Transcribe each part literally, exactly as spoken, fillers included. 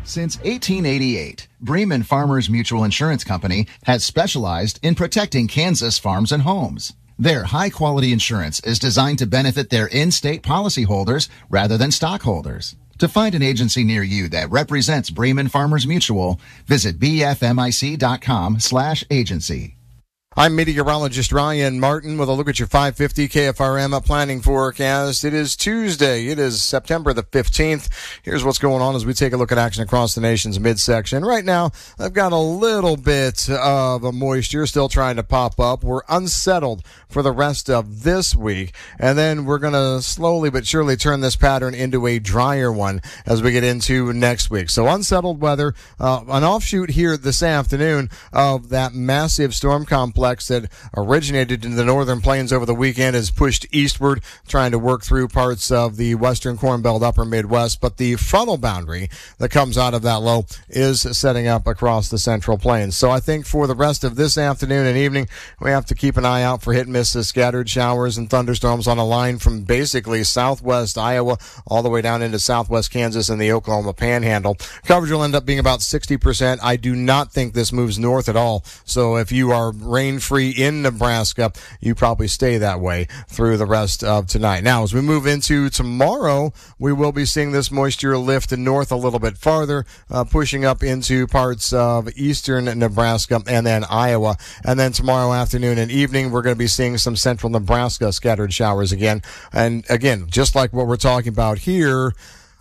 Since eighteen eighty-eight, Bremen Farmers Mutual Insurance Company has specialized in protecting Kansas farms and homes. Their high-quality insurance is designed to benefit their in-state policyholders rather than stockholders. To find an agency near you that represents Bremen Farmers Mutual, visit bfmic.com slash agency. I'm meteorologist Ryan Martin with a look at your five fifty K F R M planning forecast. It is Tuesday. It is September the fifteenth. Here's what's going on as we take a look at action across the nation's midsection. Right now, I've got a little bit of a moisture still trying to pop up. We're unsettled for the rest of this week, and then we're going to slowly but surely turn this pattern into a drier one as we get into next week. So unsettled weather, uh, an offshoot here this afternoon of that massive storm complex that originated in the northern plains over the weekend is pushed eastward, trying to work through parts of the western Corn Belt, upper Midwest. But the frontal boundary that comes out of that low is setting up across the central plains. So I think for the rest of this afternoon and evening, we have to keep an eye out for hit and miss scattered showers and thunderstorms on a line from basically southwest Iowa all the way down into southwest Kansas and the Oklahoma Panhandle. Coverage will end up being about sixty percent. I do not think this moves north at all. So if you are rain free in Nebraska, you probably stay that way through the rest of tonight. Now, as we move into tomorrow, we will be seeing this moisture lift north a little bit farther, uh, pushing up into parts of eastern Nebraska and then Iowa. And then tomorrow afternoon and evening, we're going to be seeing some central Nebraska scattered showers again. And again, just like what we're talking about here,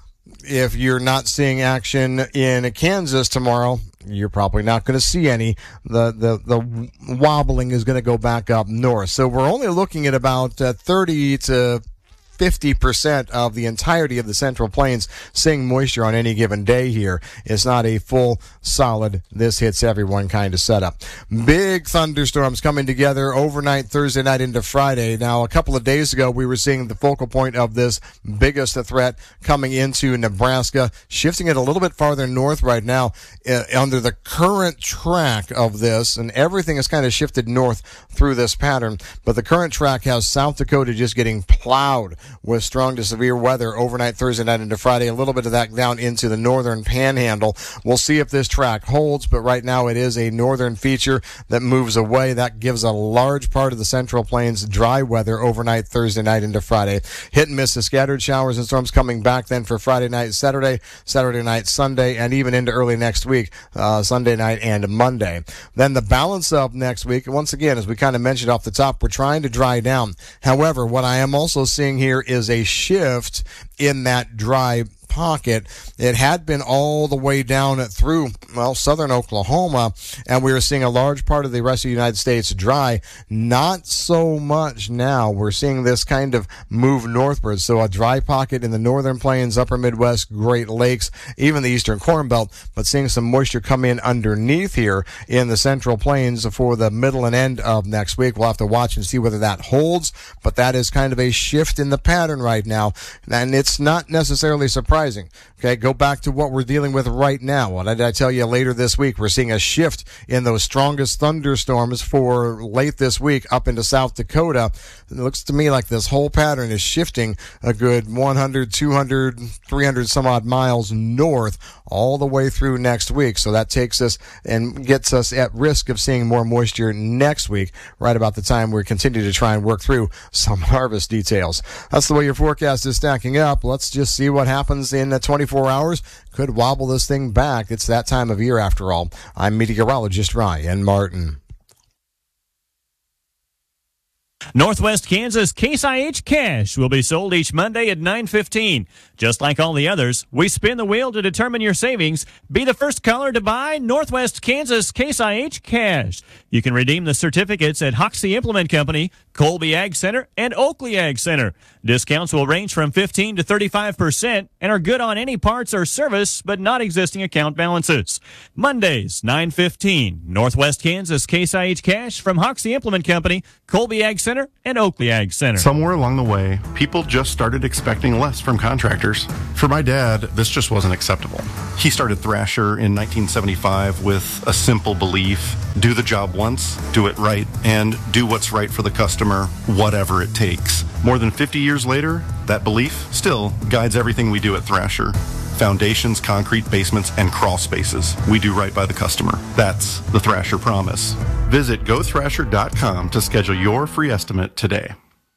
if you're not seeing action in Kansas tomorrow, you're probably not going to see any. The, the, the wobbling is going to go back up north. So we're only looking at about uh, thirty to fifty percent of the entirety of the Central Plains seeing moisture on any given day here. It's not a full, solid, this hits everyone kind of setup. Big thunderstorms coming together overnight Thursday night into Friday. Now, a couple of days ago, we were seeing the focal point of this biggest threat coming into Nebraska, shifting it a little bit farther north right now uh, under the current track of this, and everything has kind of shifted north through this pattern, but the current track has South Dakota just getting plowed with strong to severe weather overnight Thursday night into Friday. A little bit of that down into the northern panhandle. We'll see if this track holds, but right now it is a northern feature that moves away. That gives a large part of the Central Plains dry weather overnight Thursday night into Friday. Hit and miss the scattered showers and storms coming back then for Friday night, Saturday, Saturday night, Sunday, and even into early next week, uh, Sunday night and Monday. Then the balance of next week, once again, as we kind of mentioned off the top, we're trying to dry down. However, what I am also seeing here is a shift in that dry pocket. It had been all the way down through, well, southern Oklahoma, and we were seeing a large part of the rest of the United States dry. Not so much now. We're seeing this kind of move northward. So a dry pocket in the northern plains, upper Midwest, Great Lakes, even the eastern Corn Belt, but seeing some moisture come in underneath here in the central plains for the middle and end of next week. We'll have to watch and see whether that holds, but that is kind of a shift in the pattern right now, and it's not necessarily surprising. Okay, go back to what we're dealing with right now. What did I tell you later this week? We're seeing a shift in those strongest thunderstorms for late this week up into South Dakota. It looks to me like this whole pattern is shifting a good one hundred, two hundred, three hundred some odd miles north all the way through next week. So that takes us and gets us at risk of seeing more moisture next week, right about the time we continue to try and work through some harvest details. That's the way your forecast is stacking up. Let's just see what happens in twenty-four hours. Could wobble this thing back. It's that time of year after all. I'm meteorologist Ryan Martin. Northwest Kansas Case I H Cash will be sold each Monday at nine fifteen. Just like all the others, we spin the wheel to determine your savings. Be the first caller to buy Northwest Kansas Case I H Cash. You can redeem the certificates at Hoxie Implement Company, Colby Ag Center, and Oakley Ag Center. Discounts will range from fifteen to thirty-five percent and are good on any parts or service, but not existing account balances. Mondays, nine fifteen. Northwest Kansas Case I H Cash from Hoxie Implement Company, Colby Ag Center, and Oakley Ag Center. Somewhere along the way, people just started expecting less from contractors. For my dad, this just wasn't acceptable. He started Thrasher in nineteen seventy-five with a simple belief: do the job once, do it right, and do what's right for the customer, whatever it takes. More than fifty years later, that belief still guides everything we do at Thrasher. foundations, concrete basements, and crawl spaces. We do right by the customer. That's the Thrasher promise. Visit go thrasher dot com to schedule your free estimate today.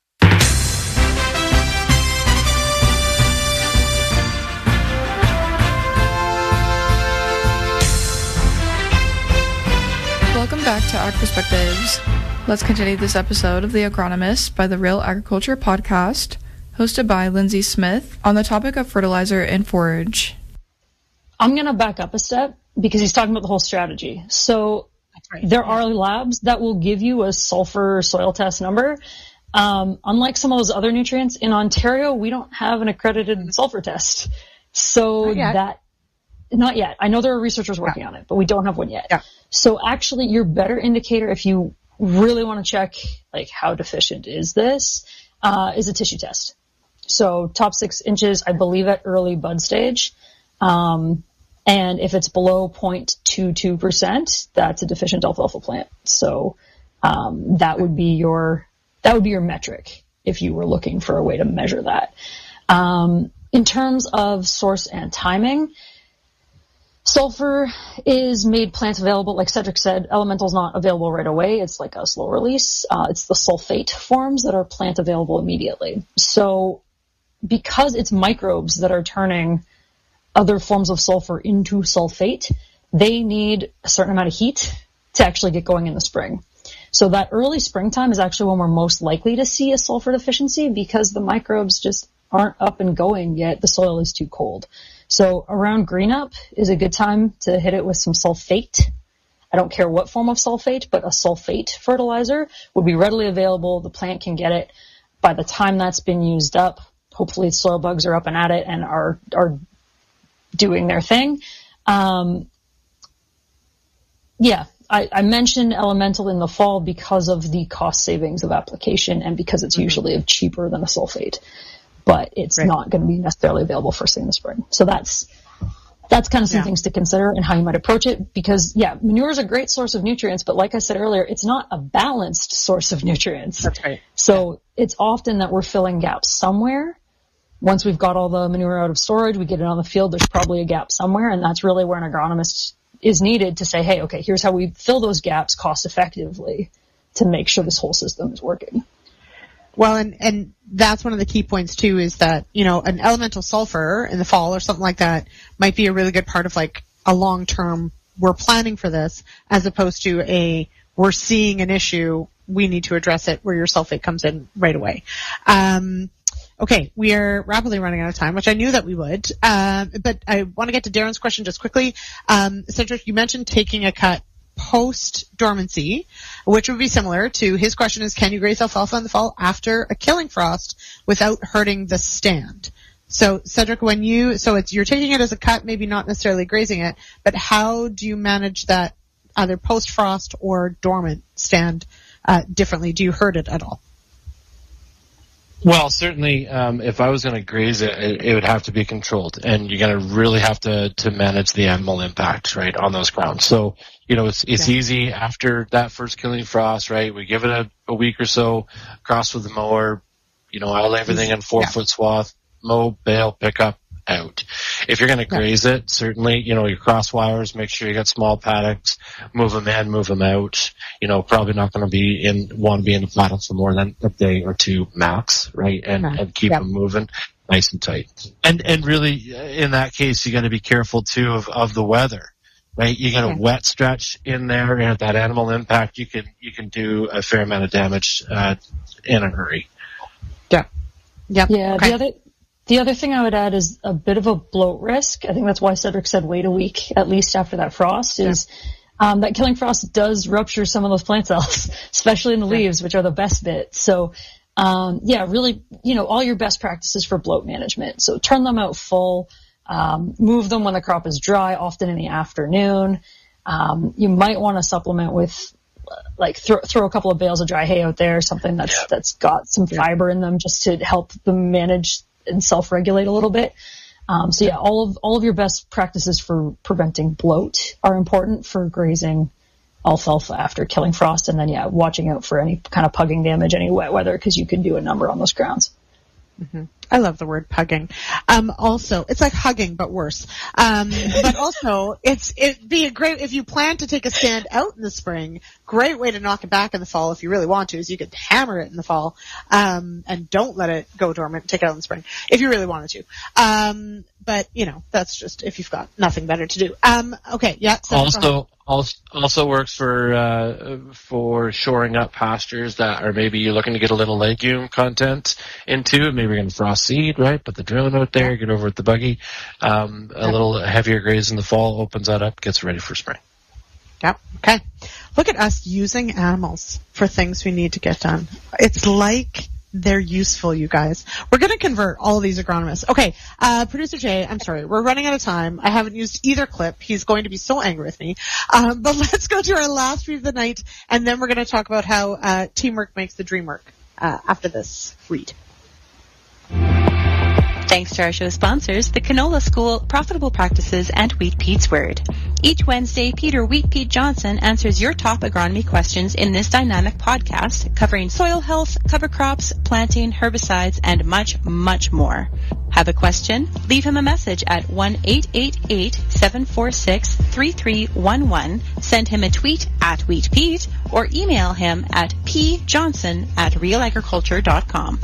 Welcome back to Ag Perspectives. Let's continue this episode of The Agronomist by the Real Agriculture Podcast, hosted by Lindsay Smith, on the topic of fertilizer and forage. I'm going to back up a step because he's talking about the whole strategy. So right. there are labs that will give you a sulfur soil test number. Um, unlike some of those other nutrients, in Ontario, we don't have an accredited sulfur test. So that, not yet. I know there are researchers working yeah. on it, but we don't have one yet. Yeah. So actually, your better indicator, if you really want to check, like, how deficient is this, uh, is a tissue test. So top six inches, I believe, at early bud stage. Um, and if it's below zero point two two percent, that's a deficient alfalfa plant. So, um, that would be your, that would be your metric if you were looking for a way to measure that. Um, in terms of source and timing, sulfur is made plant available, like Cedric said. Elemental's not available right away. It's like a slow release. Uh, it's the sulfate forms that are plant available immediately. So because it's microbes that are turning other forms of sulfur into sulfate, they need a certain amount of heat to actually get going in the spring. So that early springtime is actually when we're most likely to see a sulfur deficiency because the microbes just aren't up and going yet. The soil is too cold. So around green up is a good time to hit it with some sulfate. I don't care what form of sulfate, but a sulfate fertilizer would be readily available. The plant can get it. By the time that's been used up, hopefully soil bugs are up and at it and are are doing their thing. Um, yeah, I, I mentioned elemental in the fall because of the cost savings of application and because it's mm-hmm. usually cheaper than a sulfate. But it's right. not going to be necessarily available first thing in the spring. So that's that's kind of some yeah. things to consider and how you might approach it. Because, yeah, manure is a great source of nutrients, but like I said earlier, it's not a balanced source of nutrients. That's right. So yeah. it's often that we're filling gaps somewhere. Once we've got all the manure out of storage, we get it on the field, there's probably a gap somewhere, and that's really where an agronomist is needed to say, hey, okay, here's how we fill those gaps cost effectively to make sure this whole system is working. Well, and, and that's one of the key points, too, is that, you know, an elemental sulfur in the fall or something like that might be a really good part of, like, a long-term, we're planning for this, as opposed to a, we're seeing an issue, we need to address it, where your sulfate comes in right away. Um, okay, we are rapidly running out of time, which I knew that we would. Um, but I want to get to Darren's question just quickly. Um, Cedric, you mentioned taking a cut post-dormancy, which would be similar to his question is, can you graze alfalfa in the fall after a killing frost without hurting the stand? So, Cedric, when you, so it's, you're taking it as a cut, maybe not necessarily grazing it, but how do you manage that either post-frost or dormant stand uh, differently? Do you hurt it at all? Well, certainly, um, if I was going to graze it, it, it would have to be controlled, and you're going to really have to, to manage the animal impact, right, on those grounds. So, you know, it's it's yeah. easy after that first killing frost, right? We give it a, a week or so, cross with the mower, you know, I'll lay everything in four yeah. foot swath, mow, bale, pick up, out. If you're going to graze yeah. it, certainly, you know, your cross wires, make sure you got small paddocks, move them in, move them out. You know, probably not going to be in, want to be in the paddock for more than a day or two max, right? And, right. and keep yep. them moving nice and tight. And, and really, in that case, you got to be careful too of, of the weather, right? You got a yeah. wet stretch in there, and at that animal impact, you can, you can do a fair amount of damage, uh, in a hurry. Yeah. Yep. Yeah. Okay. The other, The other thing I would add is a bit of a bloat risk. I think that's why Cedric said wait a week, at least after that frost, is yeah. um, that killing frost does rupture some of those plant cells, especially in the leaves, which are the best bit. So, um, yeah, really, you know, all your best practices for bloat management. So turn them out full, um, move them when the crop is dry, often in the afternoon. Um, you might want to supplement with, like, throw, throw a couple of bales of dry hay out there, something that's yeah. that's got some fiber in them, just to help them manage and self-regulate a little bit. Um, so yeah, all of all of your best practices for preventing bloat are important for grazing alfalfa after killing frost, and then yeah, watching out for any kind of pugging damage, any wet weather, because you can do a number on those grounds. Mm-hmm. I love the word pugging. Um, also, it's like hugging, but worse. Um, but also, it's it'd be a great if you plan to take a stand out in the spring. Great way to knock it back in the fall if you really want to. Is you could hammer it in the fall, um, and don't let it go dormant. Take it out in the spring if you really wanted to. Um, but you know, that's just if you've got nothing better to do. Um, okay, yeah. So also, also, also works for uh, for shoring up pastures that are maybe you're looking to get a little legume content into. Maybe you're going to frost seed, right? Put the drone out there, get over with the buggy. Um, a little heavier graze in the fall opens that up, gets ready for spring. Yep. Okay. Look at us using animals for things we need to get done. It's like they're useful, you guys. We're going to convert all of these agronomists. Okay, uh, Producer Jay, I'm sorry, we're running out of time. I haven't used either clip. He's going to be so angry with me. Um, but let's go to our last read of the night, and then we're going to talk about how uh, teamwork makes the dream work uh, after this read. Thanks to our show sponsors, the Canola School, Profitable Practices, and Wheat Pete's Word. Each Wednesday, Peter Wheat Pete Johnson answers your top agronomy questions in this dynamic podcast, covering soil health, cover crops, planting, herbicides, and much, much more. Have a question? Leave him a message at one eight eight eight, seven four six, three three one one, send him a tweet at Wheat Pete, or email him at pjohnson at real agriculture dot com.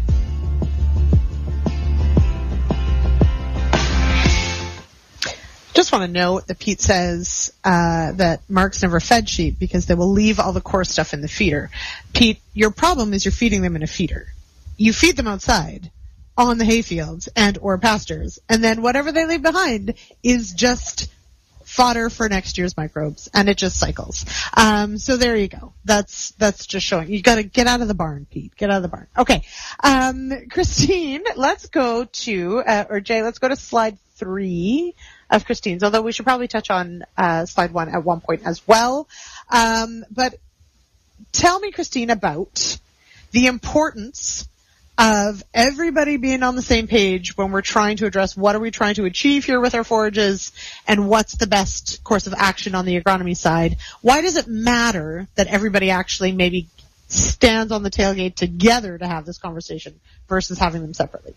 Just want to note that Pete says uh, that Mark's never fed sheep because they will leave all the coarse stuff in the feeder. Pete, your problem is you're feeding them in a feeder. You feed them outside on the hayfields and or pastures, and then whatever they leave behind is just fodder for next year's microbes, and it just cycles. Um, so there you go. That's that's just showing. You got to get out of the barn, Pete. Get out of the barn. Okay, um, Christine, let's go to uh, or Jay, let's go to slide three of Christine's, although we should probably touch on uh, slide one at one point as well. Um, but tell me, Christine, about the importance of everybody being on the same page when we're trying to address what are we trying to achieve here with our forages and what's the best course of action on the agronomy side. Why does it matter that everybody actually maybe stands on the tailgate together to have this conversation versus having them separately?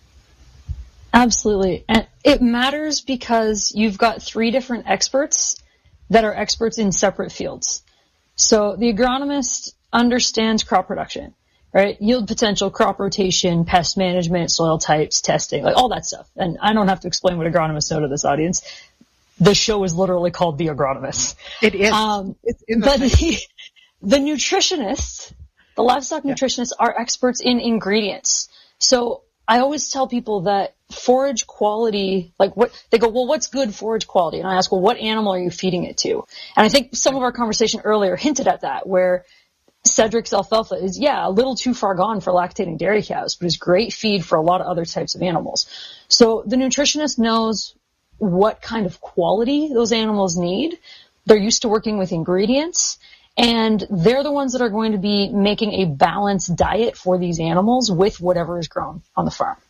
Absolutely. And it matters because you've got three different experts that are experts in separate fields. So the agronomist understands crop production, right? Yield potential, crop rotation, pest management, soil types, testing, like all that stuff. And I don't have to explain what agronomists know to this audience. The show is literally called The Agronomist. It is. Um, it's in the but the, the nutritionists, the livestock yeah. nutritionists are experts in ingredients. So I always tell people that forage quality, like what they go, well, what's good forage quality? And I ask, well, what animal are you feeding it to? And I think some of our conversation earlier hinted at that, where Cedric's alfalfa is, yeah, a little too far gone for lactating dairy cows, but is great feed for a lot of other types of animals. So the nutritionist knows what kind of quality those animals need. They're used to working with ingredients. And they're the ones that are going to be making a balanced diet for these animals with whatever is grown on the farm.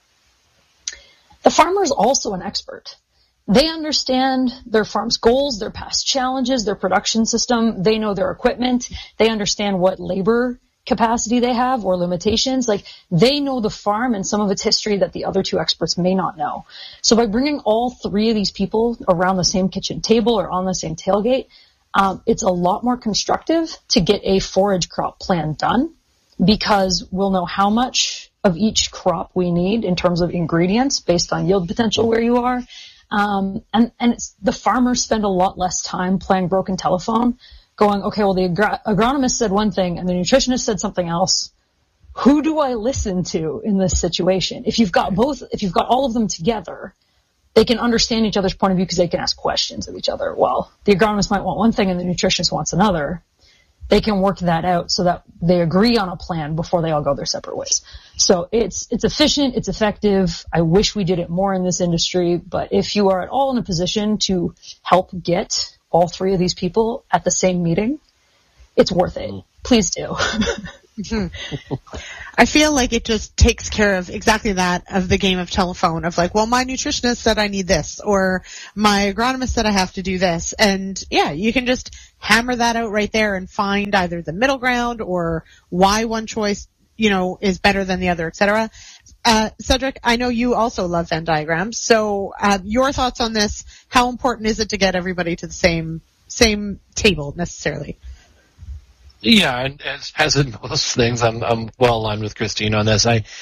The farmer is also an expert. They understand their farm's goals, their past challenges, their production system. They know their equipment. They understand what labor capacity they have or limitations. Like, they know the farm and some of its history that the other two experts may not know. So by bringing all three of these people around the same kitchen table or on the same tailgate, Um, it's a lot more constructive to get a forage crop plan done, because we'll know how much of each crop we need in terms of ingredients based on yield potential where you are. Um, and and it's, the farmers spend a lot less time playing broken telephone going, okay, well, the agro- agronomist said one thing and the nutritionist said something else. Who do I listen to in this situation? If you've got both, if you've got all of them together, they can understand each other's point of view because they can ask questions of each other. Well, the agronomist might want one thing and the nutritionist wants another. They can work that out so that they agree on a plan before they all go their separate ways. So it's it's efficient, it's effective. I wish we did it more in this industry, but if you are at all in a position to help get all three of these people at the same meeting, it's worth it. Please do. Mm-hmm. I feel like it just takes care of exactly that, of the game of telephone of like, well, my nutritionist said I need this, or my agronomist said I have to do this. And yeah, you can just hammer that out right there and find either the middle ground or why one choice, you know, is better than the other, et cetera. uh, Cedric, I know you also love Venn diagrams. So uh, your thoughts on this? How important is it to get everybody to the same same table necessarily? Yeah, and as, as in most things, I'm I'm well aligned with Christine on this. I,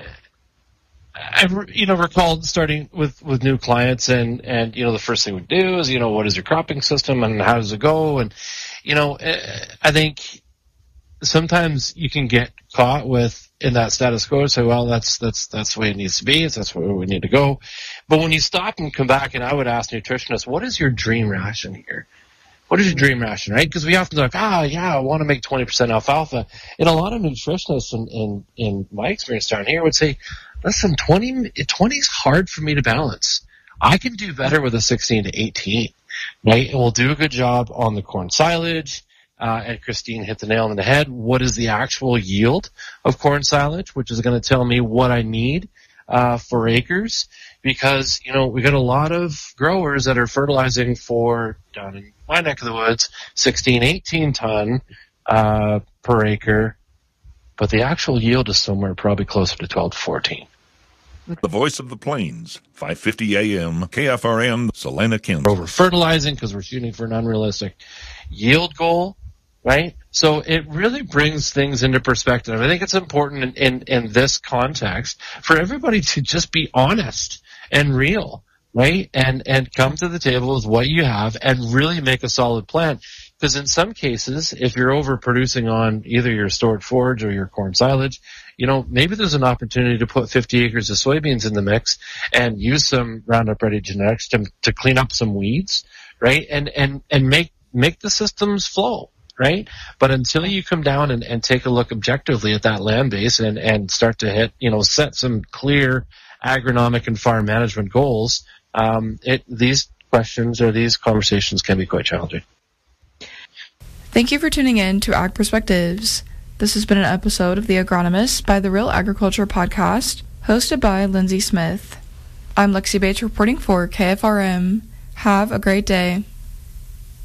I you know recall starting with, with new clients, and, and you know the first thing we do is you know what is your cropping system and how does it go, and you know I think sometimes you can get caught with in that status quo, say, well, that's that's that's the way it needs to be, that's where we need to go. But when you stop and come back, and I would ask nutritionists, what is your dream ration here? What is your dream ration, right? Because we often like, ah, yeah, I want to make twenty percent alfalfa. And a lot of nutritionists, in, in, in my experience down here, would say, listen, twenty, twenty is hard for me to balance. I can do better with a sixteen to eighteen, right? And we'll do a good job on the corn silage. Uh, and Christine hit the nail on the head. What is the actual yield of corn silage, which is going to tell me what I need uh, for acres? Because, you know, we got a lot of growers that are fertilizing for, down in my neck of the woods, sixteen, eighteen ton uh, per acre, but the actual yield is somewhere probably closer to twelve to fourteen. The voice of the plains, five fifty A M, K F R M, Salina, Kansas. Over fertilizing because we're shooting for an unrealistic yield goal. Right? So it really brings things into perspective. I think it's important in, in, in this context for everybody to just be honest and real, right? And and come to the table with what you have and really make a solid plan. Because in some cases, if you're overproducing on either your stored forage or your corn silage, you know, maybe there's an opportunity to put fifty acres of soybeans in the mix and use some Roundup Ready genetics to, to clean up some weeds, right? And and and make make the systems flow. Right? But until you come down and, and take a look objectively at that land base and, and start to hit, you know, set some clear agronomic and farm management goals, um, it, these questions or these conversations can be quite challenging. Thank you for tuning in to Ag Perspectives. This has been an episode of The Agronomist by the Real Agriculture Podcast, hosted by Lindsay Smith. I'm Lexi Bates reporting for K F R M. Have a great day.